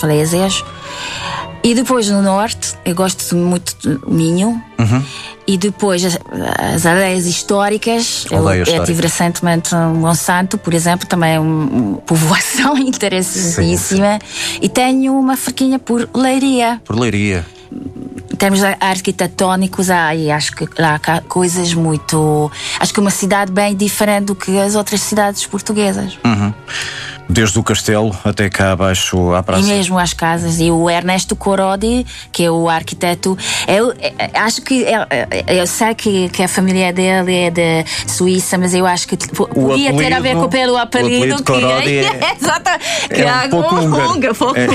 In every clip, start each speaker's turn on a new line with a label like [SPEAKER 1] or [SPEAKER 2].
[SPEAKER 1] falésias. E depois no norte, eu gosto muito de Minho. E depois as aldeias históricas. Eu tive recentemente Monsanto, por exemplo, também é uma povoação interessantíssima. Sim. E tenho uma fraquinha por Leiria.
[SPEAKER 2] Por Leiria.
[SPEAKER 1] Em termos arquitetónicos, acho que lá há coisas muito. Acho que é uma cidade bem diferente do que as outras cidades portuguesas.
[SPEAKER 2] Desde o castelo até cá abaixo à praça.
[SPEAKER 1] E mesmo às casas. E o Ernesto Corodi, que é o arquiteto, acho que eu sei que a família dele é de Suíça, mas eu acho que podia ter a ver pelo apelido que
[SPEAKER 2] é um pouco húngaro.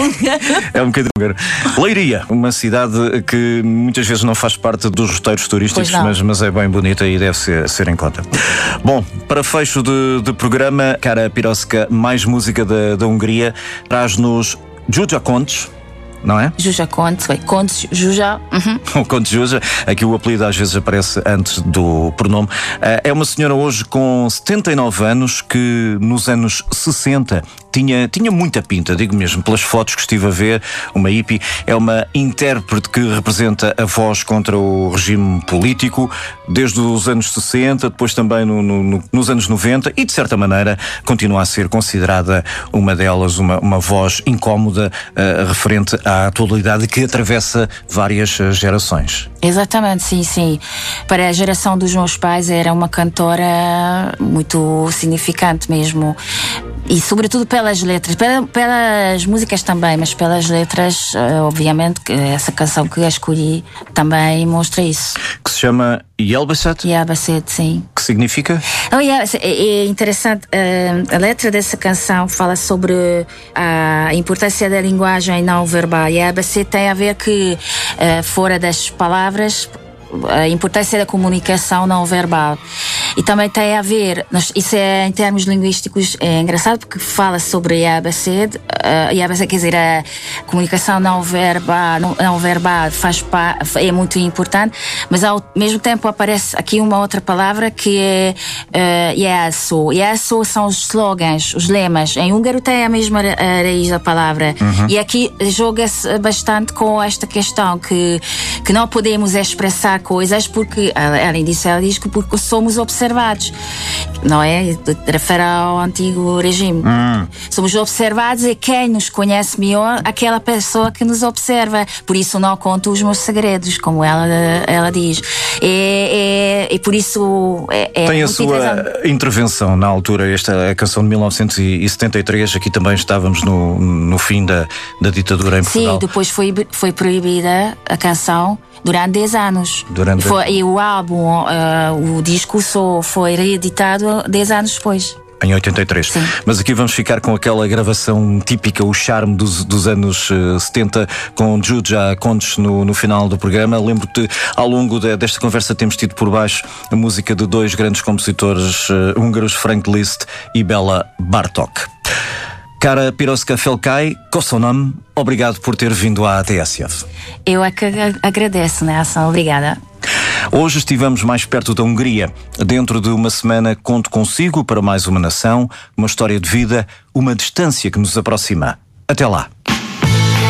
[SPEAKER 2] É um bocadinho húngaro. Leiria, uma cidade que muitas vezes não faz parte dos roteiros turísticos, mas é bem bonita e deve ser em conta. Bom, para fecho de programa, cara Piroska, mais música da Hungria, traz-nos Zsuzsa Koncs, não é?
[SPEAKER 1] Zsuzsa Koncs, Koncs Zsuzsa.
[SPEAKER 2] O Koncs Zsuzsa, aqui o apelido às vezes aparece antes do pronome. É uma senhora hoje com 79 anos que nos anos 60 tinha muita pinta, digo mesmo, pelas fotos que estive a ver. Uma hippie, é uma intérprete que representa a voz contra o regime político desde os anos 60, depois também nos anos 90 e de certa maneira continua a ser considerada uma delas, uma voz incómoda referente à atualidade que atravessa várias gerações.
[SPEAKER 1] Exatamente, sim. Para a geração dos meus pais era uma cantora muito significante mesmo. E sobretudo pelas letras, pelas músicas também, mas pelas letras, obviamente, que essa canção que eu escolhi também mostra isso.
[SPEAKER 2] Que se chama Yelbaszed?
[SPEAKER 1] Yelbaszed, sim.
[SPEAKER 2] Que significa?
[SPEAKER 1] É interessante, a letra dessa canção fala sobre a importância da linguagem não verbal. Yelbaszed tem a ver que, fora das palavras, a importância da comunicação não verbal. E também tem a ver, isso é em termos linguísticos é engraçado porque fala sobre Yelbaszed, quer dizer, a comunicação não verbal é muito importante, mas ao mesmo tempo aparece aqui uma outra palavra que é jelszó. Jelszó são os slogans, os lemas. Em húngaro tem a mesma raiz da palavra. E aqui joga-se bastante com esta questão que não podemos expressar coisas porque, além disso, ela diz que porque somos observados, não é? Refere ao antigo regime. Somos observados e quem nos conhece melhor, aquela pessoa que nos observa. Por isso não conto os meus segredos, como ela diz. E por isso
[SPEAKER 2] tem a sua intervenção na altura, esta a canção de 1973, aqui também estávamos no fim da ditadura em Portugal.
[SPEAKER 1] Sim, depois foi proibida a canção durante 10 anos. E o álbum, o disco só foi reeditado 10 anos depois.
[SPEAKER 2] Em 83.
[SPEAKER 1] Sim.
[SPEAKER 2] Mas aqui vamos ficar com aquela gravação típica, o charme dos anos 70, com Zsuzsa Koncs no final do programa. Lembro-te, ao longo desta conversa temos tido por baixo a música de dois grandes compositores húngaros, Frank Liszt e Béla Bartók. Cara Piroska Felkai, Köszönöm, obrigado por ter vindo à TSF.
[SPEAKER 1] Eu é que agradeço, Nelson, obrigada.
[SPEAKER 2] Hoje estivemos mais perto da Hungria. Dentro de uma semana conto consigo para mais uma nação, uma história de vida, uma distância que nos aproxima. Até lá.